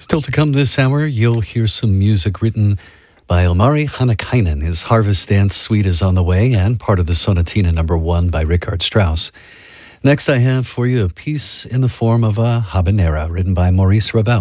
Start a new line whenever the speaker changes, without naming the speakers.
Still to come this hour, you'll hear some music written by Omari Hanakainen. His Harvest Dance Suite is on the way, and part of the Sonatina No. 1 by Richard Strauss. Next, I have for you a piece in the form of a habanera written by Maurice Ravel.